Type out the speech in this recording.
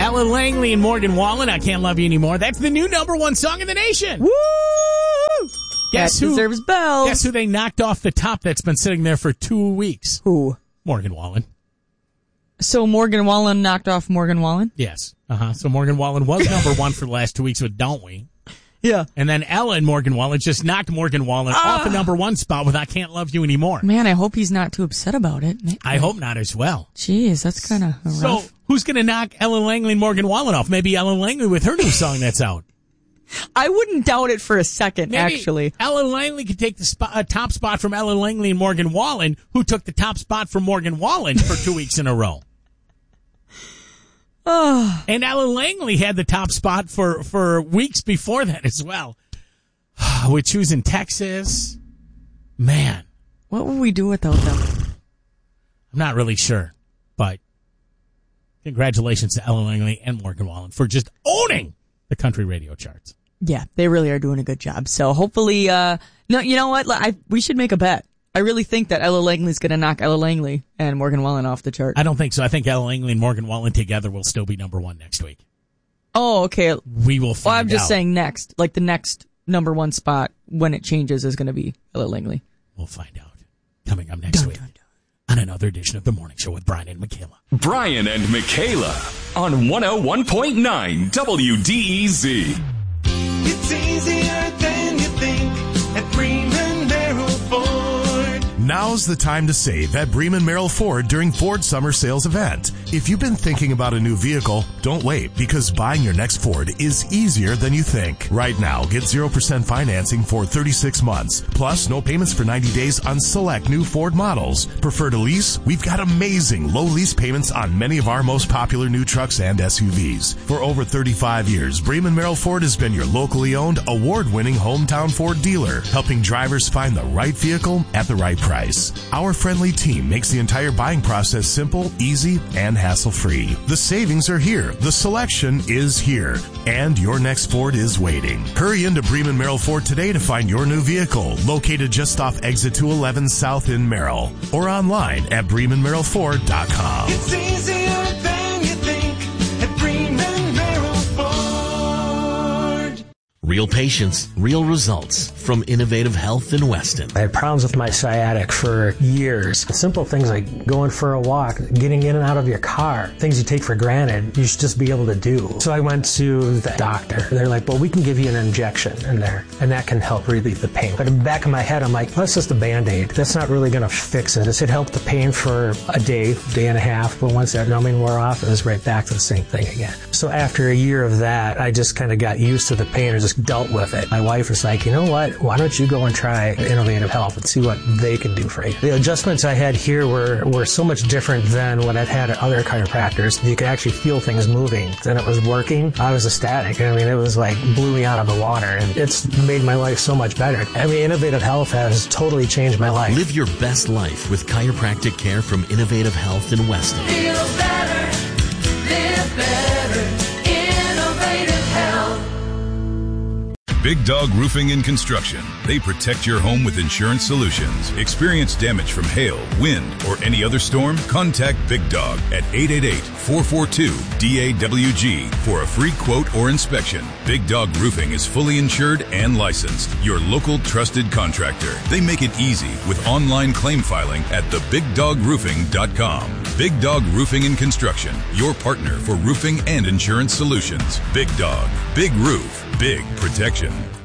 Ellen Langley and Morgan Wallen, I Can't Love You Anymore. That's the new number one song in the nation. Woo! Guess that who deserves bells. Guess who they knocked off the top that's been sitting there for 2 weeks? Who? Morgan Wallen. So Morgan Wallen knocked off Morgan Wallen? Yes. So Morgan Wallen was number one for the last 2 weeks with Don't We? Yeah. And then Ellen Morgan Wallen just knocked Morgan Wallen off the number one spot with I Can't Love You Anymore. Man, I hope he's not too upset about it. I hope not as well. Jeez, that's kind of rough. So who's going to knock Ellen Langley and Morgan Wallen off? Maybe Ellen Langley with her new song that's out. I wouldn't doubt it for a second, Maybe actually. Ellen Langley could take the top spot from Ellen Langley and Morgan Wallen, who took the top spot from Morgan Wallen for 2 weeks in a row. And Ellen Langley had the top spot for weeks before that as well. With Who's in Texas. Man. What would we do without them? I'm not really sure, but congratulations to Ellen Langley and Morgan Wallen for just owning the country radio charts. Yeah, they really are doing a good job. So hopefully, no, you know what? We should make a bet. I really think that Ella Langley's going to knock Ella Langley and Morgan Wallen off the chart. I don't think so. I think Ella Langley and Morgan Wallen together will still be number one next week. Oh, okay. We will find out. Well, I'm just saying next. Like the next number one spot when it changes is going to be Ella Langley. We'll find out. Coming up next week on another edition of The Morning Show with Brian and Michaela. Brian and Michaela on 101.9 WDEZ. It's easier than you think at Bremen Merrill Ford. Now's the time to save at Bremen Merrill Ford during Ford Summer Sales Event. If you've been thinking about a new vehicle, don't wait, because buying your next Ford is easier than you think. Right now, get 0% financing for 36 months, plus no payments for 90 days on select new Ford models. Prefer to lease? We've got amazing low lease payments on many of our most popular new trucks and SUVs. For over 35 years, Bremen Merrill Ford has been your locally owned, award-winning hometown Ford dealer, helping drivers find the right vehicle at the right price. Our friendly team makes the entire buying process simple, easy, and hassle-free. The savings are here, the selection is here, and your next Ford is waiting. Hurry into Bremen Merrill Ford today to find your new vehicle, located just off Exit 211 South in Merrill, or online at BremenMerrillFord.com. It's easier than you think at Bremen Merrill Ford. Real patients, real results from Innovative Health in Weston. I had problems with my sciatic for years. Simple things like going for a walk, getting in and out of your car, things you take for granted, you should just be able to do. So I went to the doctor. They're like, well, we can give you an injection in there, and that can help relieve the pain. But in the back of my head, I'm like, well, that's just a Band-Aid. That's not really going to fix it. It helped the pain for a day and a half, but once that numbing wore off, it was right back to the same thing again. So after a year of that, I just kind of got used to the pain or just dealt with it. My wife was like, you know what? Why don't you go and try Innovative Health and see what they can do for you? The adjustments I had here were so much different than what I've had at other chiropractors. You could actually feel things moving. Then it was working. I was ecstatic. I mean, it was like blew me out of the water, and it's made my life so much better. I mean, Innovative Health has totally changed my life. Live your best life with chiropractic care from Innovative Health in Weston. Feel better, live better, Innovative Health. Big Dog Roofing and Construction. They protect your home with insurance solutions. Experience damage from hail, wind, or any other storm? Contact Big Dog at 888-442-DAWG for a free quote or inspection. Big Dog Roofing is fully insured and licensed. Your local trusted contractor. They make it easy with online claim filing at thebigdogroofing.com. Big Dog Roofing and Construction. Your partner for roofing and insurance solutions. Big Dog. Big roof. Big protection.